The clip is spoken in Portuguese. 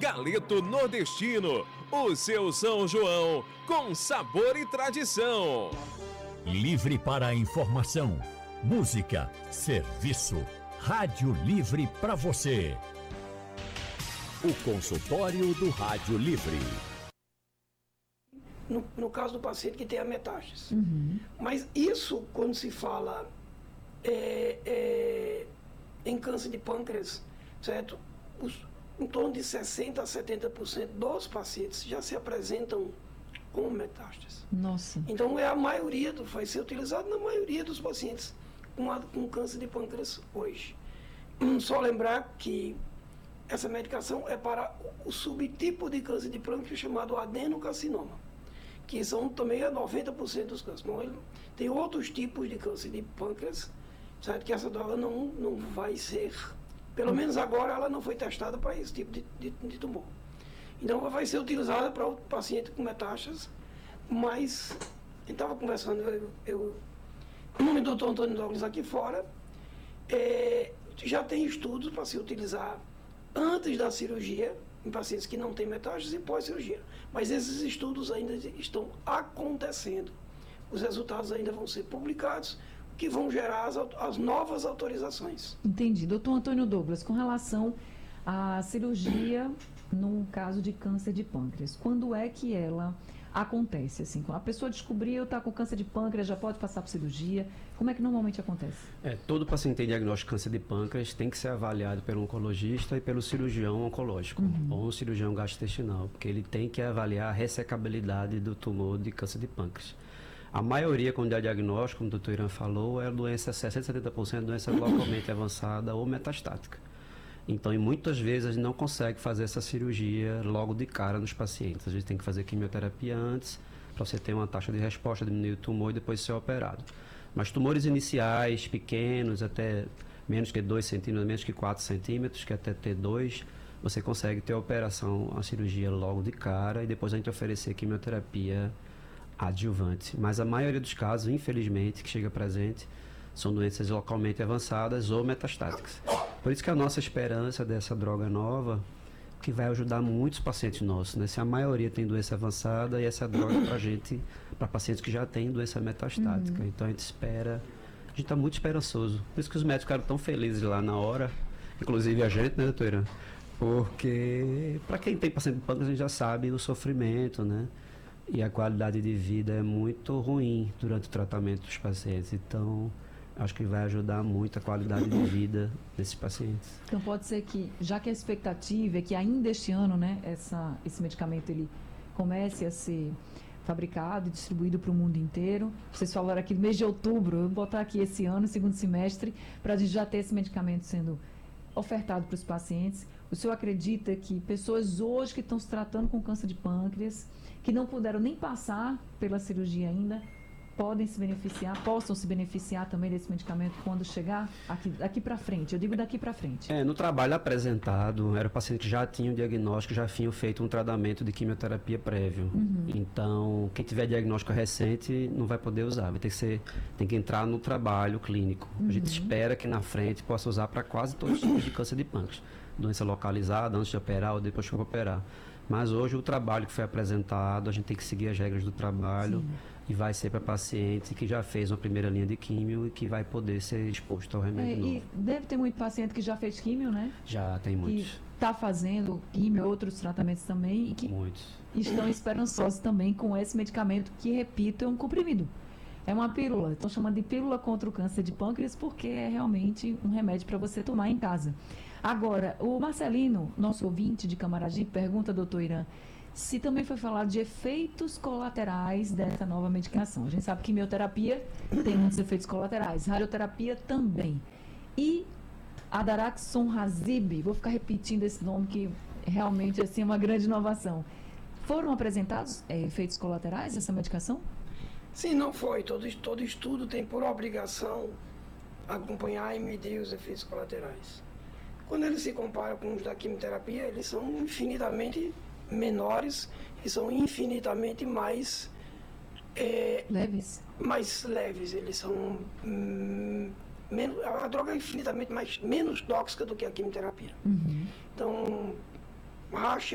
Galeto Nordestino, o seu São João, com sabor e tradição. Livre para a informação, música, serviço. Rádio Livre para você. O consultório do Rádio Livre. No caso do paciente que tem a metástase. Mas isso, quando se fala em câncer de pâncreas, certo? Em torno de 60% a 70% dos pacientes já se apresentam com metástase. Nossa. Então vai ser utilizado na maioria dos pacientes com câncer de pâncreas hoje. Só lembrar que essa medicação é para o subtipo de câncer de pâncreas chamado adenocarcinoma, que são também 90% dos cânceres. Bom, tem outros tipos de câncer de pâncreas, certo? Que essa droga não vai ser, pelo menos agora ela não foi testada para esse tipo de tumor. Então ela vai ser utilizada para o paciente com metástase, mas eu estava conversando, o nome do Dr. Antônio Douglas aqui fora, já tem estudos para se utilizar antes da cirurgia, em pacientes que não têm metástase e pós-cirurgia. Mas esses estudos ainda estão acontecendo. Os resultados ainda vão ser publicados, que vão gerar as novas autorizações. Entendi. Doutor Antônio Douglas, com relação à cirurgia num caso de câncer de pâncreas, quando é que ela acontece? Assim, quando a pessoa descobriu, está com câncer de pâncreas, já pode passar por cirurgia? Como é que normalmente acontece? Todo paciente que tem diagnóstico de câncer de pâncreas tem que ser avaliado pelo oncologista e pelo cirurgião oncológico, ou um cirurgião gastrointestinal, porque ele tem que avaliar a ressecabilidade do tumor de câncer de pâncreas. A maioria, quando é diagnóstico, como o doutor Irã falou, é doença 60% a 70% doença localmente avançada ou metastática. Então, muitas vezes, a gente não consegue fazer essa cirurgia logo de cara nos pacientes. A gente tem que fazer quimioterapia antes, para você ter uma taxa de resposta, diminuir o tumor e depois ser operado. Mas tumores iniciais, pequenos, até menos que 2 centímetros, menos que 4 centímetros, que até T2, você consegue ter a operação, a cirurgia logo de cara e depois a gente oferecer quimioterapia adjuvante. Mas a maioria dos casos, infelizmente, que chega presente, são doenças localmente avançadas ou metastáticas. Por isso que a nossa esperança dessa droga nova, que vai ajudar muitos pacientes nossos, né? Se a maioria tem doença avançada, e essa droga para pacientes que já têm doença metastática. Então a gente espera, a gente está muito esperançoso. Por isso que os médicos ficaram tão felizes lá na hora, inclusive a gente, né, doutora? Porque para quem tem paciente de pâncreas, a gente já sabe o sofrimento, né? E a qualidade de vida é muito ruim durante o tratamento dos pacientes. Então, acho que vai ajudar muito a qualidade de vida desses pacientes. Então pode ser que, já que a expectativa é que ainda este ano, né, esse medicamento ele comece a ser fabricado e distribuído para o mundo inteiro. Vocês falaram aqui no mês de outubro, eu vou botar aqui esse ano, segundo semestre, para a gente já ter esse medicamento sendo ofertado para os pacientes. O senhor acredita que pessoas hoje que estão se tratando com câncer de pâncreas, que não puderam nem passar pela cirurgia ainda, possam se beneficiar também desse medicamento quando chegar daqui para frente? Eu digo daqui para frente. No trabalho apresentado, era o paciente que já tinha o diagnóstico, já tinha feito um tratamento de quimioterapia prévio. Então, quem tiver diagnóstico recente não vai poder usar, tem que entrar no trabalho clínico. A gente espera que na frente possa usar para quase todos os tipos de câncer de pâncreas. Doença localizada, antes de operar ou depois que operar. Mas hoje o trabalho que foi apresentado, a gente tem que seguir as regras do trabalho. Sim. E vai ser para paciente que já fez uma primeira linha de químio e que vai poder ser exposto ao remédio novo. E deve ter muito paciente que já fez químio, né? Já, tem muitos. Que está fazendo químio, outros tratamentos também. E que estão esperançosos também com esse medicamento que, repito, é um comprimido. É uma pílula. Estão chamando de pílula contra o câncer de pâncreas porque é realmente um remédio para você tomar em casa. Agora, o Marcelino, nosso ouvinte de Camaragibe, pergunta, doutor Irã, se também foi falado de efeitos colaterais dessa nova medicação. A gente sabe que quimioterapia tem muitos efeitos colaterais, radioterapia também. E a daraxonrasib, vou ficar repetindo esse nome que realmente assim, é uma grande inovação. Foram apresentados efeitos colaterais dessa medicação? Sim, não foi. Todo estudo tem por obrigação acompanhar e medir os efeitos colaterais. Quando eles se comparam com os da quimioterapia, eles são infinitamente menores e são infinitamente mais leves. Mais leves. Eles são a droga é infinitamente menos tóxica do que a quimioterapia. Então, racha